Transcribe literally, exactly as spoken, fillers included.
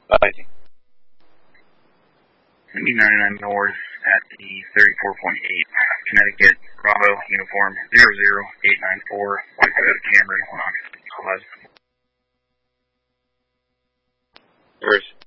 Bye. B ninety-nine North at the thirty-four point eight, Connecticut, Bravo, uniform zero zero eight nine four, one go to Camry, one on. First.